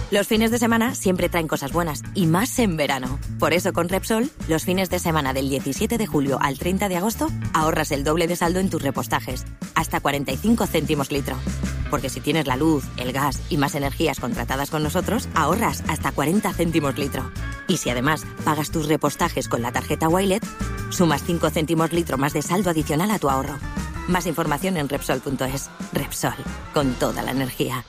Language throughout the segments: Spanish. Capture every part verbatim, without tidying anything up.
Los fines de semana siempre traen cosas buenas, y más en verano. Por eso con Repsol, los fines de semana del diecisiete de julio al treinta de agosto, ahorras el doble de saldo en tus repostajes, hasta cuarenta y cinco céntimos litro. Porque si tienes la luz, el gas y más energías contratadas con nosotros, ahorras hasta cuarenta céntimos litro. Y si además pagas tus repostajes con la tarjeta Wilet, sumas cinco céntimos litro más de saldo adicional a tu ahorro. Más información en Repsol punto es. Repsol, con toda la energía.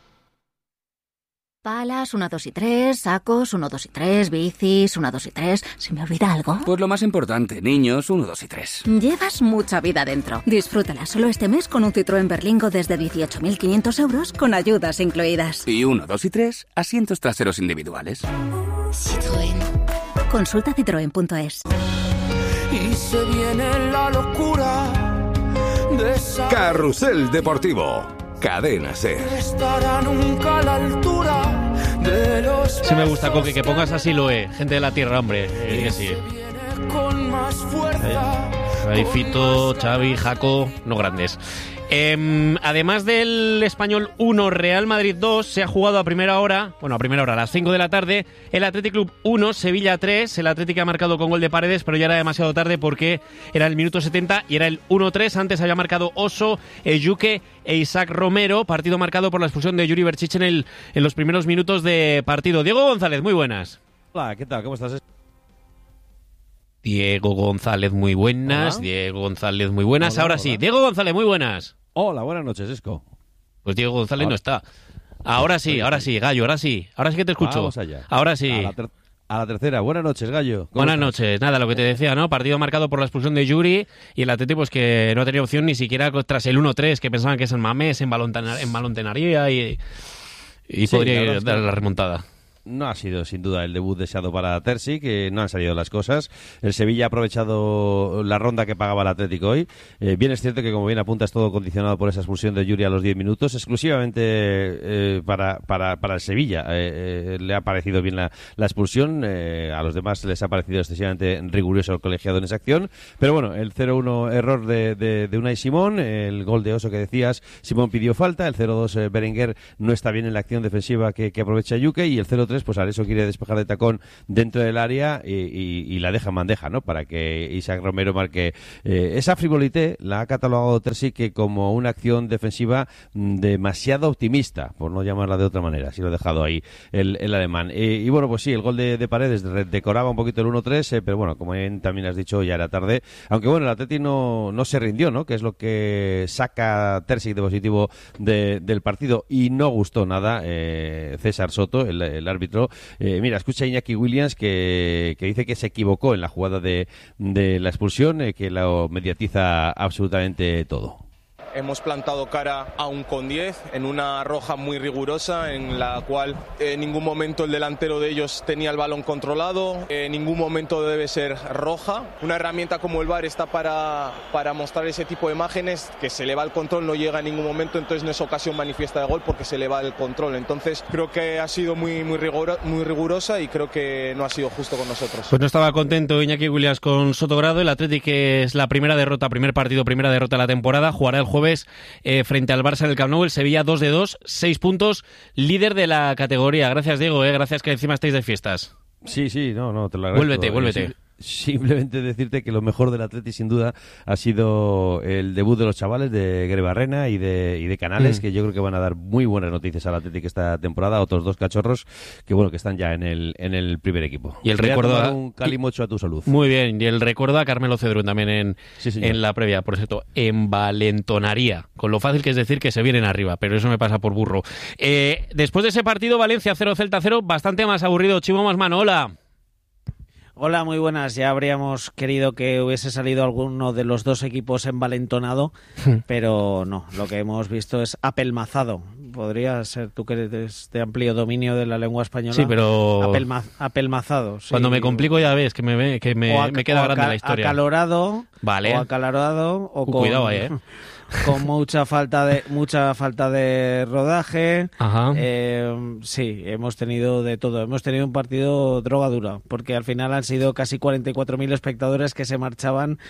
Palas, uno, dos y tres, sacos, uno, dos y tres, bicis, uno, dos y tres. ¿Se me olvida algo? Pues lo más importante, niños, uno, dos y tres. Llevas mucha vida dentro. Disfrútala solo este mes con un Citroën Berlingo desde dieciocho mil quinientos euros con ayudas incluidas. Y uno, dos y tres, asientos traseros individuales. Citroën. Consulta citroen punto es. Y se viene la locura de esa... Carrusel Deportivo. Cadena SER. Estará nunca a la altura de los... Sí me gusta, Coque, que pongas así lo es. Gente de la tierra, hombre. Eh, que sí. Con más fuerza. Ahí Fito, Xavi, Jaco, no grandes. Eh, además del Español uno, Real Madrid dos, se ha jugado a primera hora, bueno, a primera hora, a las cinco de la tarde, el Athletic Club uno, Sevilla tres. El Athletic ha marcado con gol de Paredes, pero ya era demasiado tarde porque era el minuto setenta y era el uno tres. Antes había marcado Oso, Eyuke e Isaac Romero, partido marcado por la expulsión de Yuri Berchich en, el, en los primeros minutos de partido. Diego González, muy buenas. Hola, ¿qué tal? ¿Cómo estás? Diego González, muy buenas. Hola. Diego González, muy buenas. Hola, Ahora hola. sí, Diego González, muy buenas. Hola, buenas noches, Esco. Pues Diego González Ahora. no está. Ahora sí, ahora sí, Gallo, ahora sí. Ahora sí que te escucho. Vamos allá. Ahora sí. A la, ter- a la tercera. Buenas noches, Gallo. ¿Cómo Buenas estás? noches. Nada, lo que te decía, ¿no? Partido marcado por la expulsión de Yuri y el Atleti pues que no ha tenido opción ni siquiera tras el uno tres, que pensaban que es en Mamés, en, Balontana- en Balontenaría y, y Sí, podría la verdad ir es dar que- la remontada. No ha sido sin duda el debut deseado para Terzi, que no han salido las cosas. El Sevilla ha aprovechado la ronda que pagaba el Atlético hoy. Eh, bien es cierto que, como bien apuntas, todo condicionado por esa expulsión de Yuri a los diez minutos, exclusivamente eh, para, para, para el Sevilla. Eh, eh, le ha parecido bien la, la expulsión, eh, a los demás les ha parecido excesivamente riguroso el colegiado en esa acción. Pero bueno, el cero uno error de, de, de Unai Simón, el gol de Oso que decías, Simón pidió falta, el cero dos eh, Berenguer no está bien en la acción defensiva que, que aprovecha Yuke, y el cero tres pues Areso quiere despejar de tacón dentro del área y, y, y la deja en bandeja, ¿no? Para que Isaac Romero marque. Eh, esa frivolité la ha catalogado Terzi que como una acción defensiva mm, demasiado optimista, por no llamarla de otra manera, si lo ha dejado ahí el, el alemán. Eh, y bueno, pues sí, el gol de, de Paredes decoraba un poquito el uno tres, eh, pero bueno, como bien también has dicho, ya era tarde. Aunque bueno, el Atleti no, no se rindió, ¿no? Que es lo que saca Terzi de positivo de, del partido, y no gustó nada eh, César Soto, el, el árbitro. Eh, mira, escucha a Iñaki Williams que, que dice que se equivocó en la jugada de, de la expulsión, eh, que lo mediatiza absolutamente todo. Hemos plantado cara a un con diez en una roja muy rigurosa en la cual en ningún momento el delantero de ellos tenía el balón controlado, en ningún momento debe ser roja. Una herramienta como el V A R está para, para mostrar ese tipo de imágenes, que se le va el control, no llega en ningún momento, entonces no es ocasión manifiesta de gol porque se le va el control. Entonces creo que ha sido muy, muy, rigoro, muy rigurosa y creo que no ha sido justo con nosotros. Pues no estaba contento Iñaki Williams con Sotogrado. El Athletic, que es la primera derrota, primer partido, primera derrota de la temporada, jugará el jueves Eh, frente al Barça en el Camp Nou. El Sevilla dos de dos, seis puntos, líder de la categoría. Gracias, Diego, eh, gracias que encima estáis de fiestas. Sí, sí, no, no, te lo agradezco. Vuélvete, vuélvete. Eh, Simplemente decirte que lo mejor del Atleti sin duda ha sido el debut de los chavales de Grebarrena y de, y de Canales, mm. que yo creo que van a dar muy buenas noticias al Atleti esta temporada. Otros dos cachorros que bueno que están ya en el en el primer equipo. Y el recuerdo a un calimocho a tu salud. Muy bien, y el recuerdo a Carmelo Cedrún también en, sí, en la previa, por cierto, envalentonaría, con lo fácil que es decir que se vienen arriba, pero eso me pasa por burro. Eh, después de ese partido, Valencia cero, Celta cero, bastante más aburrido. Chimo Masmano, hola. Hola, muy buenas. Ya habríamos querido que hubiese salido alguno de los dos equipos envalentonado, pero no, lo que hemos visto es apelmazado. Podría ser, tú que eres de amplio dominio de la lengua española. Sí, pero... Apelma, apelmazado. Sí. Cuando me complico ya ves que me, que me, a, me queda grande aca, la historia. Acalorado, vale. o acalorado, o uh, con... Cuidado ahí, ¿eh? con mucha falta de mucha falta de rodaje. Ajá. Eh, sí, hemos tenido de todo. Hemos tenido un partido droga dura, porque al final han sido casi cuarenta y cuatro mil espectadores que se marchaban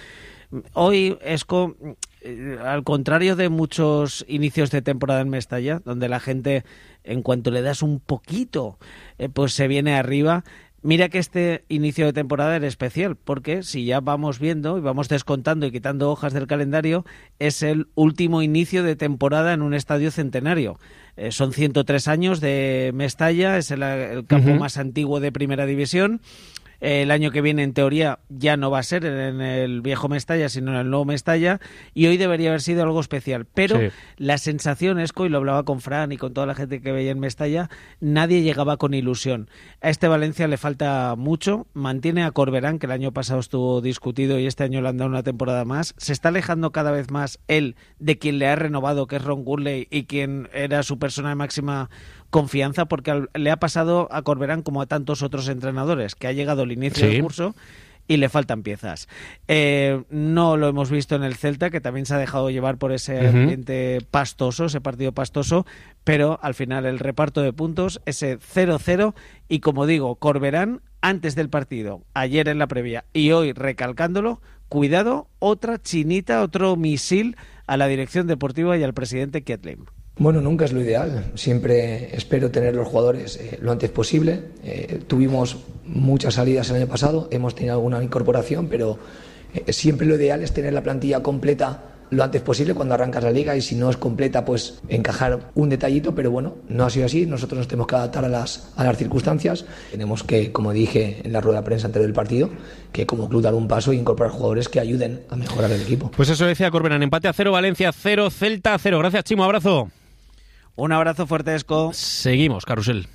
Hoy, Esco, eh, al contrario de muchos inicios de temporada en Mestalla, donde la gente, en cuanto le das un poquito, eh, pues se viene arriba. Mira que este inicio de temporada era especial, porque si ya vamos viendo y vamos descontando y quitando hojas del calendario, es el último inicio de temporada en un estadio centenario. Eh, son ciento tres años de Mestalla, es el, el campo uh-huh. más antiguo de Primera División. El año que viene, en teoría, ya no va a ser en el viejo Mestalla, sino en el nuevo Mestalla, y hoy debería haber sido algo especial. Pero sí. La sensación, Esco, y lo hablaba con Fran y con toda la gente que veía en Mestalla, nadie llegaba con ilusión. A este Valencia le falta mucho, mantiene a Corberán, que el año pasado estuvo discutido y este año le han dado una temporada más. Se está alejando cada vez más él de quien le ha renovado, que es Ron Gurley, y quien era su persona de máxima confianza, porque le ha pasado a Corberán como a tantos otros entrenadores, que ha llegado el inicio sí. del curso y le faltan piezas. Eh, no lo hemos visto en el Celta, que también se ha dejado llevar por ese uh-huh. ambiente pastoso, ese partido pastoso, pero al final el reparto de puntos, ese cero cero, y como digo, Corberán antes del partido, ayer en la previa y hoy recalcándolo, cuidado, otra chinita, otro misil a la dirección deportiva y al presidente Kiatlim. Bueno, nunca es lo ideal. Siempre espero tener los jugadores eh, lo antes posible. Eh, tuvimos muchas salidas el año pasado, hemos tenido alguna incorporación, pero eh, siempre lo ideal es tener la plantilla completa lo antes posible cuando arrancas la liga, y si no es completa, pues encajar un detallito, pero bueno, no ha sido así. Nosotros nos tenemos que adaptar a las, a las circunstancias. Tenemos que, como dije en la rueda de prensa antes del partido, que como club dar un paso e incorporar jugadores que ayuden a mejorar el equipo. Pues eso decía Corberán, empate a cero, Valencia cero, Celta cero. Gracias, Chimo, abrazo. Un abrazo fuerte, Esco. Seguimos, Carrusel.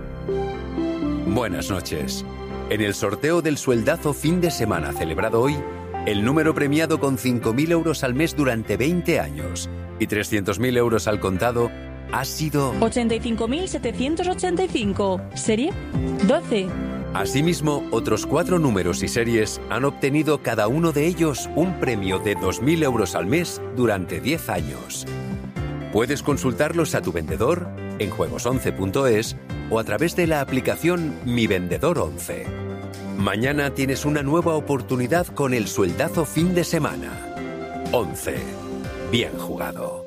Buenas noches. En el sorteo del sueldazo fin de semana celebrado hoy, el número premiado con cinco mil euros al mes durante veinte años y trescientos mil euros al contado ha sido... ochenta y cinco mil setecientos ochenta y cinco. ¿Serie? doce. Asimismo, otros cuatro números y series han obtenido cada uno de ellos un premio de dos mil euros al mes durante diez años. Puedes consultarlos a tu vendedor, en juegos once punto es o a través de la aplicación Mi Vendedor once. Mañana tienes una nueva oportunidad con el sueldazo fin de semana. once. Bien jugado.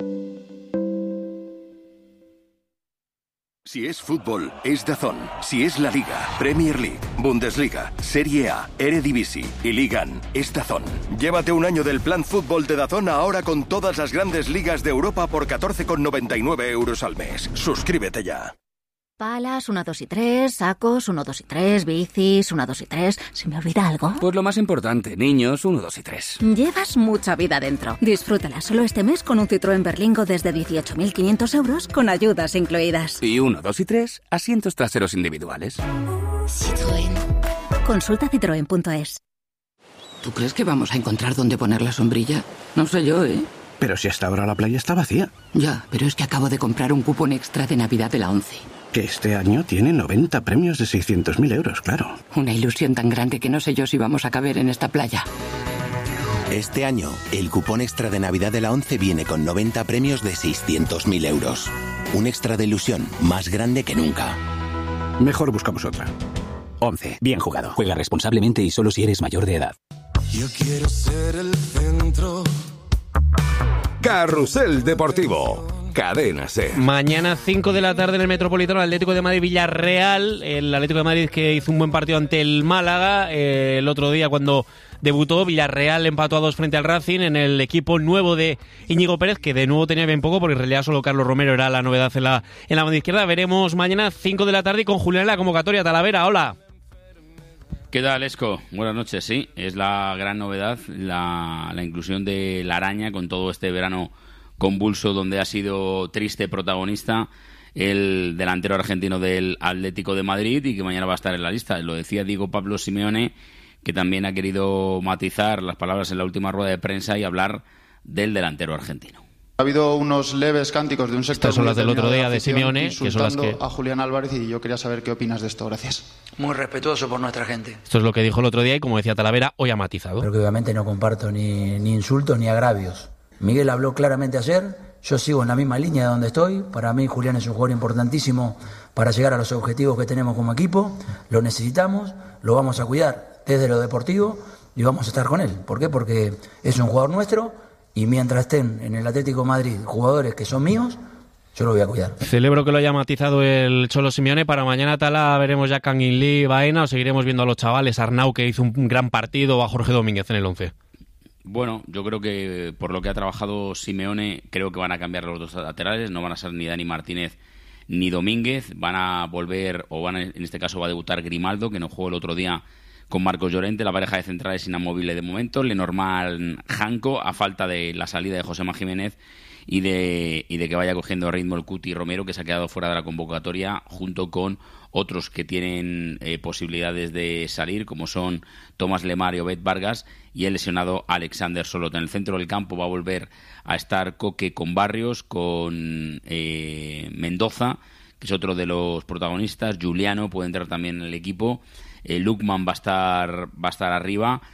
Si es fútbol, es DAZN. Si es la Liga, Premier League, Bundesliga, Serie A, Eredivisie y Ligan, es DAZN. Llévate un año del plan fútbol de DAZN ahora con todas las grandes ligas de Europa por catorce con noventa y nueve euros al mes. Suscríbete ya. Palas, uno, dos y tres, sacos, uno, dos y tres, bicis, uno, dos y tres. ¿Se me olvida algo? Pues lo más importante, niños, uno, dos y tres. Llevas mucha vida dentro. Disfrútala solo este mes con un Citroën Berlingo desde dieciocho mil quinientos euros con ayudas incluidas. Y uno, dos y tres, asientos traseros individuales. Citroën. Consulta citroen punto es. ¿Tú crees que vamos a encontrar dónde poner la sombrilla? No sé yo, ¿eh? Pero si hasta ahora la playa está vacía. Ya, pero es que acabo de comprar un cupón extra de Navidad de la ONCE. Que este año tiene noventa premios de seiscientos mil euros, claro. Una ilusión tan grande que no sé yo si vamos a caber en esta playa. Este año, el cupón extra de Navidad de la ONCE viene con noventa premios de seiscientos mil euros. Un extra de ilusión más grande que nunca. Mejor buscamos otra. ONCE. Bien jugado. Juega responsablemente y solo si eres mayor de edad. Yo quiero ser el centro. Carrusel Deportivo. Cadena SER. Mañana cinco de la tarde en el Metropolitano, Atlético de Madrid Villarreal. El Atlético de Madrid que hizo un buen partido ante el Málaga. Eh, el otro día cuando debutó, Villarreal empató a dos frente al Racing en el equipo nuevo de Íñigo Pérez, que de nuevo tenía bien poco porque en realidad solo Carlos Romero era la novedad en la, en la banda izquierda. Veremos mañana cinco de la tarde y con Julián en la convocatoria. Talavera, hola. ¿Qué tal, Esco? Buenas noches, sí. Es la gran novedad, la, la inclusión de la araña con todo este verano convulso donde ha sido triste protagonista el delantero argentino del Atlético de Madrid y que mañana va a estar en la lista. Lo decía Diego Pablo Simeone, que también ha querido matizar las palabras en la última rueda de prensa y hablar del delantero argentino. Ha habido unos leves cánticos de un sector. Estas son las del otro día de Simeone, que son las que... a Julián Álvarez, y yo quería saber qué opinas de esto. Gracias. Muy respetuoso por nuestra gente. Esto es lo que dijo el otro día y, como decía Talavera, hoy ha matizado. Pero que obviamente no comparto ni, ni insultos ni agravios. Miguel habló claramente ayer, yo sigo en la misma línea de donde estoy. Para mí Julián es un jugador importantísimo para llegar a los objetivos que tenemos como equipo. Lo necesitamos, lo vamos a cuidar desde lo deportivo, y vamos a estar con él. ¿Por qué? Porque es un jugador nuestro y mientras estén en el Atlético de Madrid jugadores que son míos, yo lo voy a cuidar. Celebro que lo haya matizado el Cholo Simeone. Para mañana, Tala, veremos ya Kangin Lee, Baena, o seguiremos viendo a los chavales, Arnau, que hizo un gran partido, o a Jorge Domínguez en el once. Bueno, yo creo que por lo que ha trabajado Simeone, creo que van a cambiar los dos laterales, no van a ser ni Dani Martínez ni Domínguez, van a volver, o van a, en este caso va a debutar Grimaldo, que no jugó el otro día con Marcos Llorente, la pareja de centrales inamovible de momento, Lenormand, Janko, a falta de la salida de Josema Jiménez y de, y de que vaya cogiendo ritmo el Cuti Romero, que se ha quedado fuera de la convocatoria, junto con otros que tienen eh, posibilidades de salir, como son Tomás Lemar y Obed Vargas, y el lesionado Alexander Soloto. En el centro del campo va a volver a estar Coque con Barrios, con eh, Mendoza, que es otro de los protagonistas, Juliano puede entrar también en el equipo, eh, Lukman va a estar, va a estar arriba,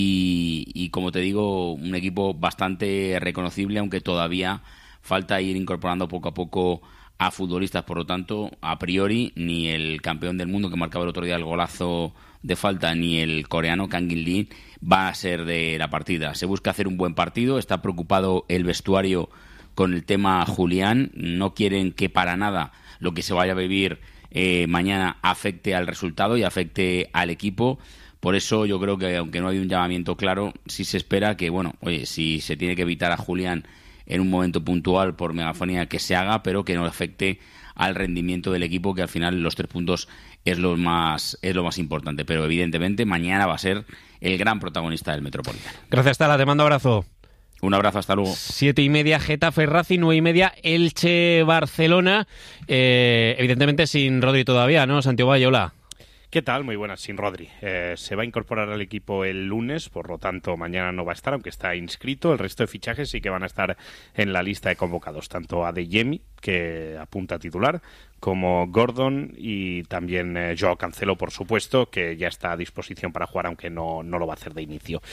y, y como te digo, un equipo bastante reconocible, aunque todavía falta ir incorporando poco a poco a futbolistas. Por lo tanto, a priori, ni el campeón del mundo que marcaba el otro día el golazo de falta, ni el coreano Kangin Lee va a ser de la partida. Se busca hacer un buen partido, está preocupado el vestuario con el tema Julián, no quieren que para nada lo que se vaya a vivir eh, mañana afecte al resultado y afecte al equipo. Por eso yo creo que, aunque no hay un llamamiento claro, sí se espera que, bueno, oye, si se tiene que evitar a Julián en un momento puntual por megafonía, que se haga, pero que no afecte al rendimiento del equipo, que al final los tres puntos es lo más es lo más importante. Pero evidentemente mañana va a ser el gran protagonista del Metropolitano. Gracias, Tala, te mando abrazo. Un abrazo, hasta luego. Siete y media, Getafe Racing, nueve y media, Elche Barcelona. Eh, evidentemente sin Rodri todavía, ¿no? Santiago Valle, hola. ¿Qué tal? Muy buenas, sin Rodri. Eh, se va a incorporar al equipo el lunes, por lo tanto mañana no va a estar, aunque está inscrito. El resto de fichajes sí que van a estar en la lista de convocados, tanto Adeyemi, que apunta a titular, como Gordon y también eh, Joao Cancelo, por supuesto, que ya está a disposición para jugar, aunque no, no lo va a hacer de inicio.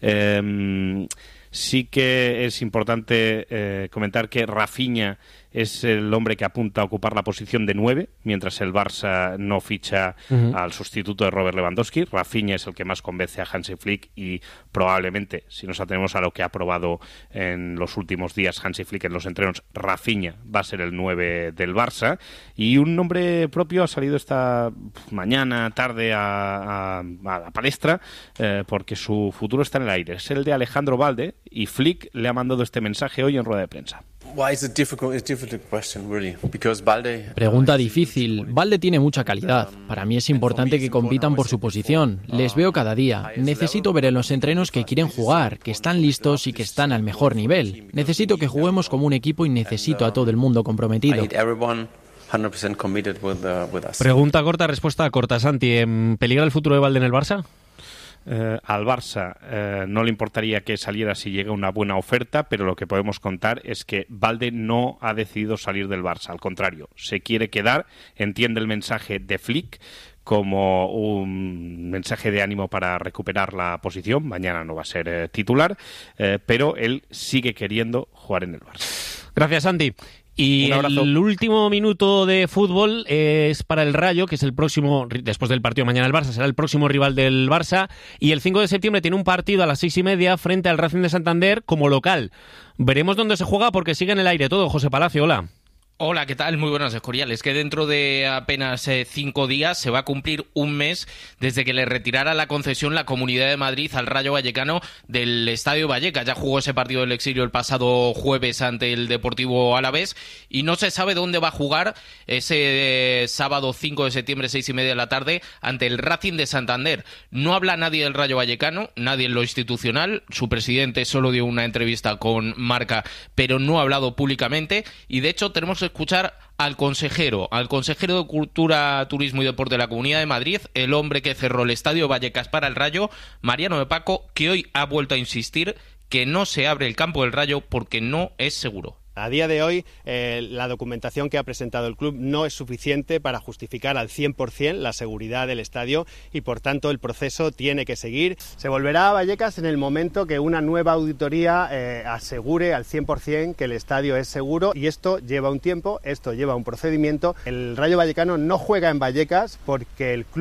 Eh, sí que es importante eh, comentar que Rafinha es el hombre que apunta a ocupar la posición de nueve, mientras el Barça no ficha uh-huh. al sustituto de Robert Lewandowski. Rafinha es el que más convence a Hansi Flick y probablemente, si nos atenemos a lo que ha probado en los últimos días Hansi Flick en los entrenos, Rafinha va a ser el nueve del Barça. Y un nombre propio ha salido esta mañana, tarde a, a, a la palestra, eh, porque su futuro está en el aire. Es el de Alejandro Balde, y Flick le ha mandado este mensaje hoy en rueda de prensa. Pregunta difícil. Balde tiene mucha calidad. Para mí es importante que compitan por su posición. Les veo cada día. Necesito ver en los entrenos que quieren jugar, que están listos y que están al mejor nivel. Necesito que juguemos como un equipo y necesito a todo el mundo comprometido. Pregunta corta, respuesta corta. Santi, ¿peligra el futuro de Balde en el Barça? Eh, al Barça eh, no le importaría que saliera si llega una buena oferta, pero lo que podemos contar es que Balde no ha decidido salir del Barça. Al contrario, se quiere quedar, entiende el mensaje de Flick como un mensaje de ánimo para recuperar la posición. Mañana no va a ser eh, titular, eh, pero él sigue queriendo jugar en el Barça. Gracias, Santi. Y el último minuto de fútbol es para el Rayo, que es el próximo, después del partido mañana el Barça, será el próximo rival del Barça, y el cinco de septiembre tiene un partido a las seis y media frente al Racing de Santander como local. Veremos dónde se juega porque sigue en el aire todo. José Palacio, hola. Hola, ¿qué tal? Muy buenas, Escorial. Que dentro de apenas eh, cinco días se va a cumplir un mes desde que le retirara la concesión la Comunidad de Madrid al Rayo Vallecano del Estadio Vallecas. Ya jugó ese partido del exilio el pasado jueves ante el Deportivo Alavés y no se sabe dónde va a jugar ese eh, sábado cinco de septiembre, seis y media de la tarde, ante el Racing de Santander. No habla nadie del Rayo Vallecano, nadie en lo institucional. Su presidente solo dio una entrevista con Marca, pero no ha hablado públicamente, y de hecho tenemos que escuchar al consejero, al consejero de Cultura, Turismo y Deporte de la Comunidad de Madrid, el hombre que cerró el Estadio Vallecas para el Rayo, Mariano de Paco, que hoy ha vuelto a insistir que no se abre el campo del Rayo porque no es seguro. A día de hoy, eh, la documentación que ha presentado el club no es suficiente para justificar al cien por ciento la seguridad del estadio y, por tanto, el proceso tiene que seguir. Se volverá a Vallecas en el momento que una nueva auditoría eh, asegure al cien por ciento que el estadio es seguro, y esto lleva un tiempo, esto lleva un procedimiento. El Rayo Vallecano no juega en Vallecas porque el club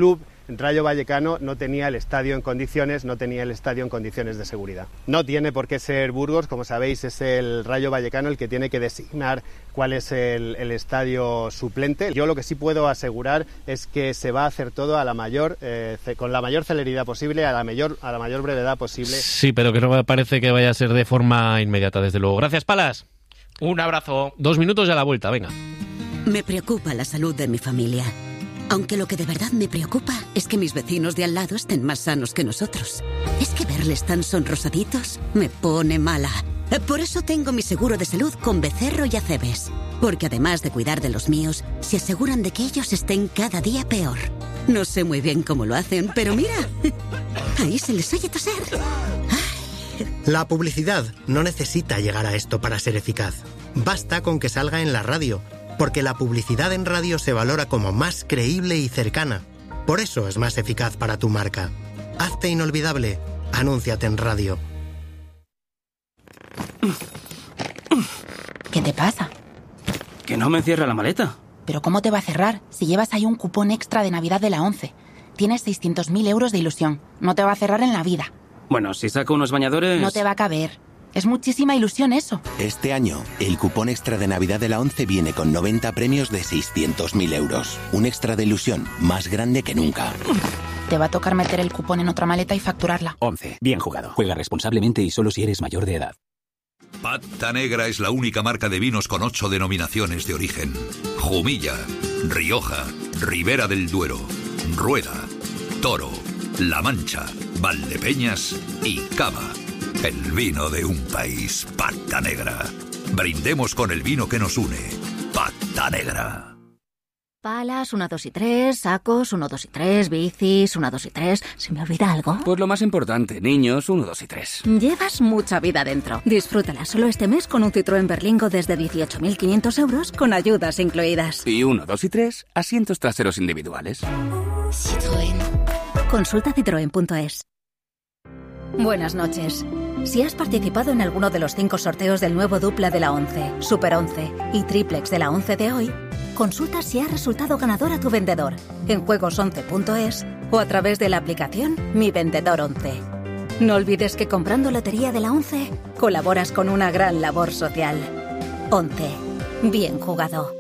Rayo Vallecano no tenía el estadio en condiciones, no tenía el estadio en condiciones de seguridad. No tiene por qué ser Burgos, como sabéis, es el Rayo Vallecano el que tiene que designar cuál es el, el estadio suplente. Yo lo que sí puedo asegurar es que se va a hacer todo a la mayor, eh, con la mayor celeridad posible, a la mayor, a la mayor brevedad posible. Sí, pero que no me parece que vaya a ser de forma inmediata, desde luego. Gracias, Palas. Un abrazo. Dos minutos y a la vuelta, venga. Me preocupa la salud de mi familia. Aunque lo que de verdad me preocupa es que mis vecinos de al lado estén más sanos que nosotros. Es que verles tan sonrosaditos me pone mala. Por eso tengo mi seguro de salud con Becerro y Acebes. Porque además de cuidar de los míos, se aseguran de que ellos estén cada día peor. No sé muy bien cómo lo hacen, pero mira, ahí se les oye toser. La publicidad no necesita llegar a esto para ser eficaz. Basta con que salga en la radio, porque la publicidad en radio se valora como más creíble y cercana. Por eso es más eficaz para tu marca. Hazte inolvidable. Anúnciate en radio. ¿Qué te pasa? Que no me cierra la maleta. ¿Pero cómo te va a cerrar si llevas ahí un cupón extra de Navidad de la ONCE? Tienes seiscientos mil euros de ilusión. No te va a cerrar en la vida. Bueno, si saco unos bañadores... No te va a caber. Es muchísima ilusión eso. Este año, el cupón extra de Navidad de la ONCE viene con noventa premios de seiscientos mil euros. Un extra de ilusión más grande que nunca. Te va a tocar meter el cupón en otra maleta y facturarla. ONCE. Bien jugado. Juega responsablemente y solo si eres mayor de edad. Pata Negra es la única marca de vinos con ocho denominaciones de origen. Jumilla, Rioja, Ribera del Duero, Rueda, Toro, La Mancha, Valdepeñas y Cava. El vino de un país, Pata Negra. Brindemos con el vino que nos une, Pata Negra. Palas, uno, dos y tres, sacos, uno, dos y tres, bicis, uno, dos y tres. ¿Se me olvida algo? Pues lo más importante, niños, uno, dos y tres. Llevas mucha vida dentro. Disfrútala solo este mes con un Citroën Berlingo desde dieciocho mil quinientos euros con ayudas incluidas. Y uno, dos y tres, asientos traseros individuales. Citroën. Consulta citroen punto es. Buenas noches. Si has participado en alguno de los cinco sorteos del nuevo dupla de la ONCE, Super once y Triplex de la ONCE de hoy, consulta si ha resultado ganador a tu vendedor en juegos once punto es o a través de la aplicación Mi Vendedor once. No olvides que comprando Lotería de la ONCE colaboras con una gran labor social. ONCE. Bien jugado.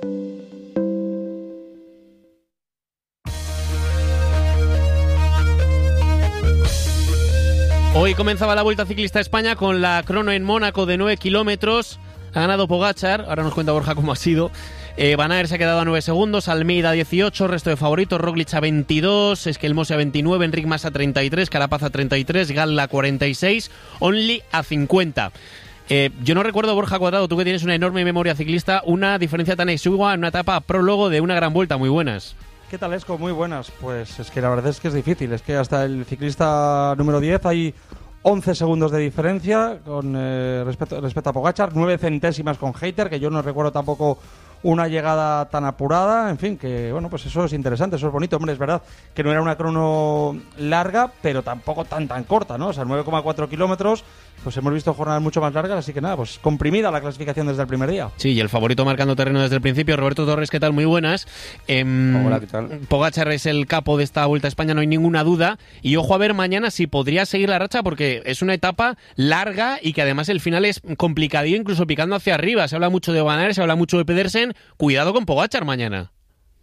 Hoy comenzaba la Vuelta Ciclista a España con la crono en Mónaco de nueve kilómetros. Ha ganado Pogačar, ahora nos cuenta Borja cómo ha sido. Eh, Van Aert se ha quedado a nueve segundos, Almeida a dieciocho, resto de favoritos, Roglic a veintidós, Esquelmose a veintinueve, Enric Mas a treinta y tres, Carapaz a treinta y tres, Galla a cuarenta y seis, Only a cincuenta. Eh, yo no recuerdo, Borja Cuadrado, tú que tienes una enorme memoria ciclista, una diferencia tan exigua en una etapa prólogo de una gran vuelta. Muy buenas. ¿Qué tal, Esco? Muy buenas. Pues es que la verdad es que es difícil. Es que hasta el ciclista número diez hay once segundos de diferencia con eh, respecto, respecto a Pogačar, nueve centésimas con Hayter, que yo no recuerdo tampoco una llegada tan apurada. En fin, que bueno, pues eso es interesante, eso es bonito. Hombre, es verdad que no era una crono larga, pero tampoco tan tan corta, ¿no? O sea, nueve coma cuatro kilómetros, pues hemos visto jornadas mucho más largas, así que nada, pues comprimida la clasificación desde el primer día. Sí, y el favorito marcando terreno desde el principio. Roberto Torres, ¿qué tal? Muy buenas. Eh, Hola, ¿qué tal? Pogačar es el capo de esta Vuelta a España, no hay ninguna duda. Y ojo a ver mañana si podría seguir la racha, porque es una etapa larga y que además el final es complicadillo, incluso picando hacia arriba. Se habla mucho de Van Aert, se habla mucho de Pedersen. Cuidado con Pogačar mañana.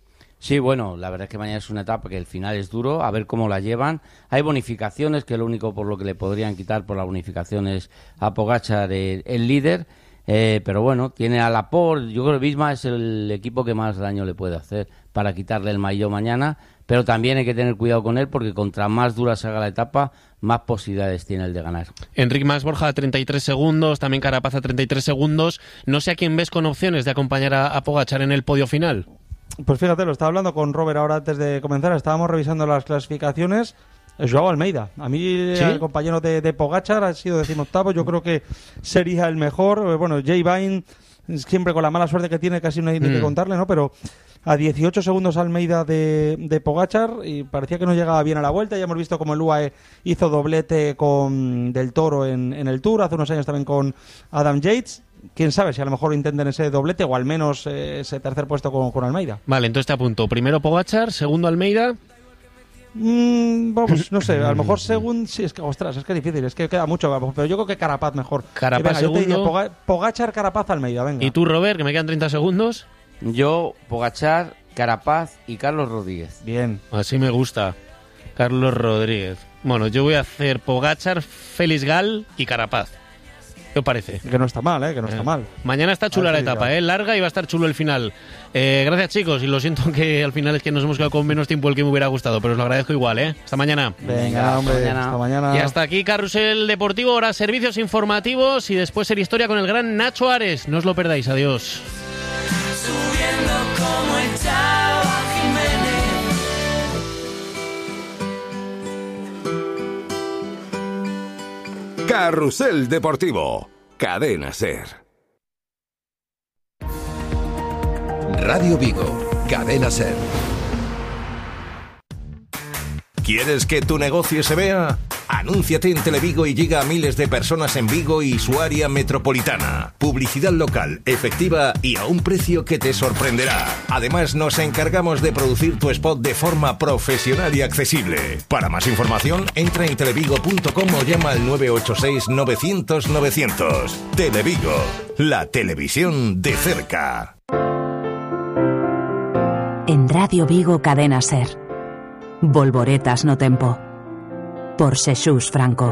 Sí, bueno, la verdad es que mañana es una etapa que el final es duro, a ver cómo la llevan. Hay bonificaciones, que lo único por lo que le podrían quitar por las bonificaciones a Pogačar el, el líder, eh, pero bueno, tiene a Laporte. Yo creo que Visma es el equipo que más daño le puede hacer para quitarle el maillot mañana, pero también hay que tener cuidado con él, porque contra más dura se haga la etapa, más posibilidades tiene el de ganar. Enric Mas, Borja a treinta y tres segundos, también Carapaz a treinta y tres segundos. No sé a quién ves con opciones de acompañar a, a Pogačar en el podio final. Pues fíjate, lo estaba hablando con Robert ahora antes de comenzar, estábamos revisando las clasificaciones. Joao Almeida, a mí ¿sí? El compañero de, de Pogačar ha sido decimoctavo, yo creo que sería el mejor. Bueno, Jay Vine, siempre con la mala suerte que tiene, casi no hay ni mm. que contarle, ¿no? Pero a dieciocho segundos Almeida de, de Pogačar, y parecía que no llegaba bien a la vuelta. Ya hemos visto como el U A E hizo doblete con Del Toro en, en el Tour, hace unos años también con Adam Yates. Quién sabe si a lo mejor intenten ese doblete o al menos eh, ese tercer puesto con, con Almeida. Vale, entonces te apunto. Primero Pogačar, segundo Almeida. Mm, vamos, no sé, a lo mejor según... Sí, es que, ostras, es que es difícil, es que queda mucho, pero yo creo que Carapaz mejor. Carapaz eh, venga, segundo. Yo te diría Poga, Pogačar, Carapaz, Almeida, venga. ¿Y tú, Robert, que me quedan treinta segundos? Yo, Pogačar, Carapaz y Carlos Rodríguez. Bien. Así me gusta. Carlos Rodríguez. Bueno, yo voy a hacer Pogačar, Félix Gal y Carapaz. ¿Qué os parece? Que no está mal, ¿eh? Que no está eh. mal. Mañana está chula la sí, etapa, ya. ¿eh? Larga y va a estar chulo el final. Eh, gracias, chicos, y lo siento que al final es que nos hemos quedado con menos tiempo del que me hubiera gustado, pero os lo agradezco igual, ¿eh? Hasta mañana. Venga, hombre, hasta mañana. Hasta mañana. Y hasta aquí Carrusel Deportivo, ahora servicios informativos y después ser historia con el gran Nacho Ares. No os lo perdáis, adiós. Subiendo como el Chava Jiménez. Carrusel Deportivo, Cadena SER. Radio Vigo, Cadena SER. ¿Quieres que tu negocio se vea? Anúnciate en Televigo y llega a miles de personas en Vigo y su área metropolitana. Publicidad local, efectiva y a un precio que te sorprenderá. Además, nos encargamos de producir tu spot de forma profesional y accesible. Para más información, entra en televigo punto com o llama al nueve ocho seis novecientos novecientos. Televigo, la televisión de cerca. En Radio Vigo, Cadena SER. Volvoretas no tempo. Por Xesús Franco.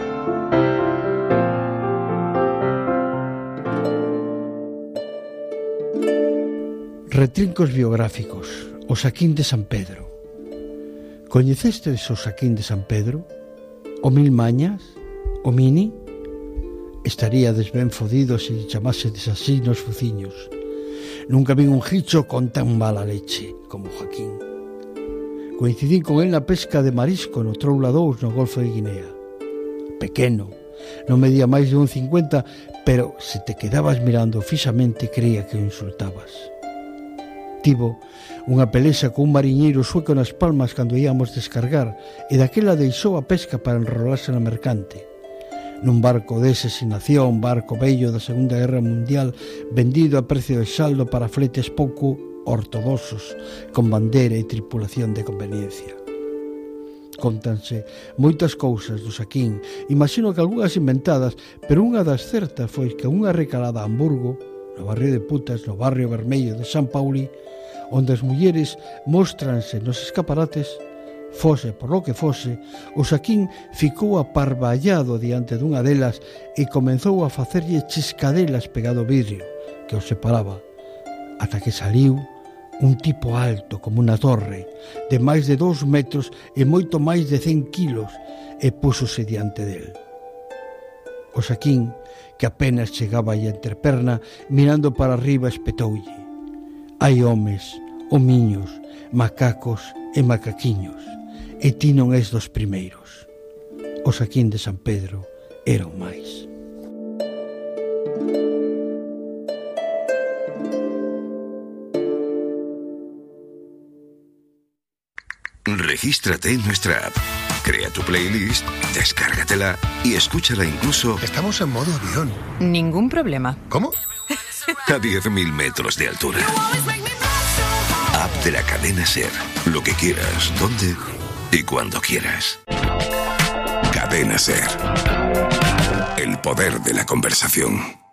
Retrincos biográficos. O Saquín de San Pedro. Coñecestes o Saquín de San Pedro? O Mil Mañas? O Mini? Estaríades ben fodidos se lle chamasedes así nos fuciños. Nunca vi un gicho con tan mala leche como Joaquín. Coincidín con él na pesca de marisco no Troula dous no Golfo de Guinea. Pequeno, non medía máis de un cincuenta, pero se te quedabas mirando fixamente creía que o insultabas. Tivo unha pelesa con un mariñeiro sueco nas Palmas cando íamos descargar e daquela deixou a pesca para enrolarse na mercante. Nun barco de asesinación, barco bello da Segunda Guerra Mundial, vendido a precio de saldo para fletes pouco ortodoxos, con bandeira e tripulación de conveniencia. Contanse moitas cousas do Saquín, imagino que algunhas inventadas, pero unha das certas foi que unha recalada a Hamburgo, no barrio de putas, no barrio vermello de San Pauli, onde as mulleres móstranse nos escaparates, fose por lo que fose, o Saquín ficou aparballado diante dunha delas e comenzou a facerlle chiscadelas pegado ao vidrio que os separaba, ata que saliu un tipo alto como unha torre, de máis de dous metros e moito máis de cen kilos, e púsose diante del. O Saquín, que apenas chegaba a entreperna, mirando para arriba espetoulle: hai homes, homiños, macacos e macaquiños, e ti non és dos primeiros. O Saquín de San Pedro era o máis. Regístrate en nuestra app, crea tu playlist, descárgatela y escúchala incluso... Estamos en modo avión. Ningún problema. ¿Cómo? A diez mil metros de altura. App de la cadena SER. Lo que quieras, donde y cuando quieras. Cadena SER. El poder de la conversación.